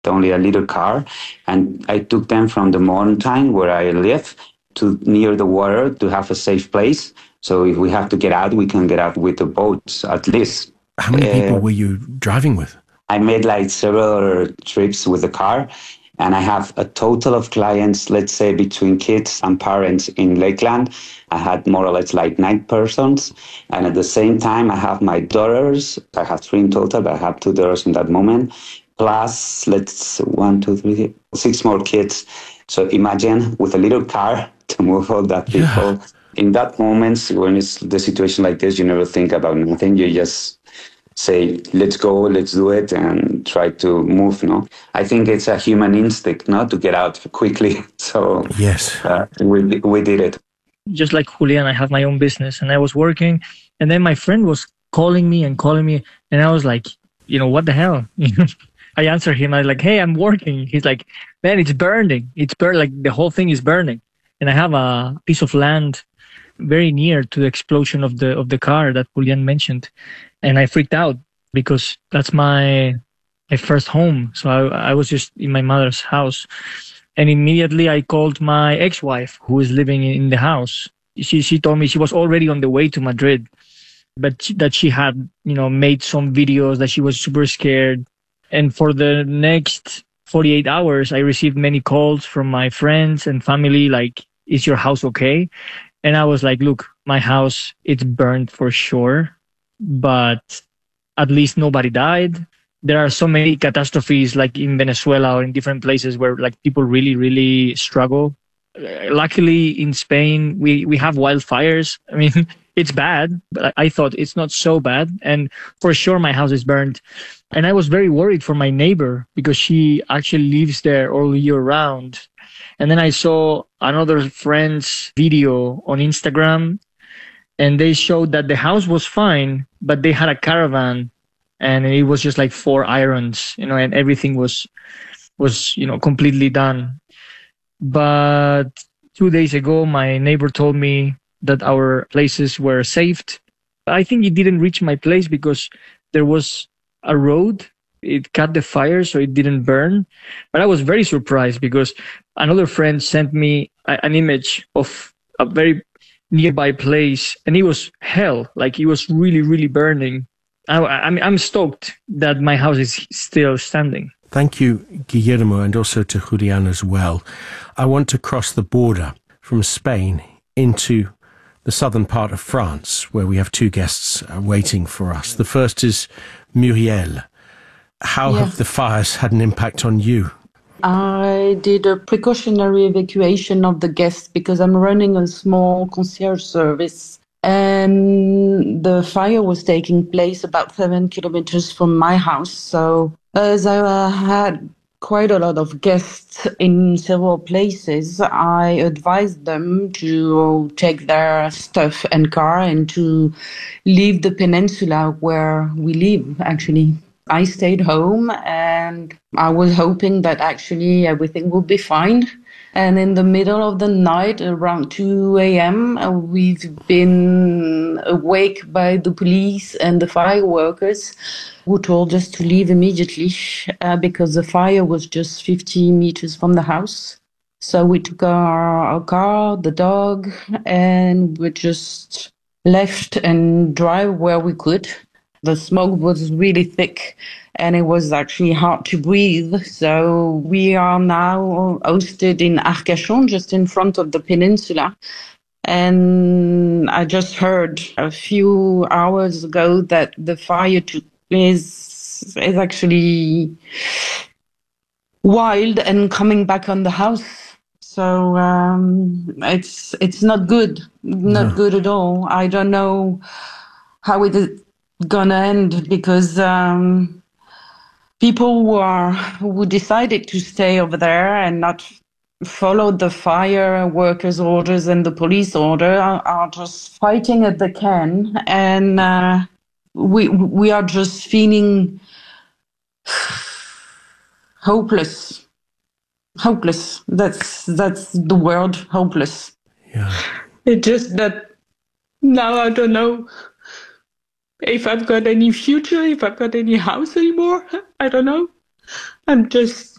only a little car. And I took them from the mountain where I live to near the water to have a safe place. So if we have to get out, we can get out with the boats at least. How many people were you driving with? I made like several trips with the car, and I have a total of clients, let's say between kids and parents in Lakeland. I had more or less like 9 persons. And at the same time, I have my daughters. I have 3 in total, but I have 2 daughters in that moment. Plus, let's 1, 2, 3, 6 more kids. So imagine with a little car to move all that people. Yeah. In that moment, when it's the situation like this, you never think about nothing. You just say, let's go, let's do it, and try to move. No, I think it's a human instinct, not to get out quickly. So yes, we did it. Just like Julian, I have my own business, and I was working, and then my friend was calling me, and I was like, what the hell? I answered him. I was like, hey, I'm working. He's like, man, it's burning. It's burning. Like the whole thing is burning, and I have a piece of land very near to the explosion of the car that Julian mentioned. And I freaked out because that's my first home. So I was just in my mother's house. And immediately I called my ex-wife who is living in the house. She told me she was already on the way to Madrid, but that she had, made some videos, that she was super scared. And for the next 48 hours, I received many calls from my friends and family like, is your house okay? And I was like, look, my house, it's burned for sure, but at least nobody died. There are so many catastrophes like in Venezuela or in different places where like people really, really struggle. Luckily in Spain, we have wildfires. I mean, it's bad, but I thought it's not so bad. And for sure, my house is burned. And I was very worried for my neighbor because she actually lives there all year round. And then I saw another friend's video on Instagram, and they showed that the house was fine, but they had a caravan, and it was just like 4 irons, and everything was completely done. But 2 days ago, my neighbor told me that our places were saved. I think it didn't reach my place because there was a road. It cut the fire, so it didn't burn. But I was very surprised because another friend sent me an image of a very nearby place, and it was hell. Like it was really, really burning. I'm stoked that my house is still standing. Thank you, Guillermo, and also to Julian as well. I want to cross the border from Spain into the southern part of France, where we have 2 guests waiting for us. The first is Muriel. How have the fires had an impact on you? I did a precautionary evacuation of the guests because I'm running a small concierge service. And the fire was taking place about 7 kilometers from my house. So as I had quite a lot of guests in several places, I advised them to take their stuff and car and to leave the peninsula where we live, actually. I stayed home and I was hoping that actually everything would be fine. And in the middle of the night, around 2 a.m., we've been awake by the police and the fire workers who told us to leave immediately because the fire was just 50 meters from the house. So we took our car, the dog, and we just left and drive where we could. The smoke was really thick and it was actually hard to breathe. So we are now hosted in Arcachon, just in front of the peninsula. And I just heard a few hours ago that the fire is actually wild and coming back on the house. So it's not good, good at all. I don't know how it is gonna end because people who decided to stay over there and not follow the fire workers' orders and the police order are just fighting at the can, and we are just feeling hopeless. That's the word, hopeless. Yeah. It's just that now I don't know if I've got any future, if I've got any house anymore. I don't know. I'm just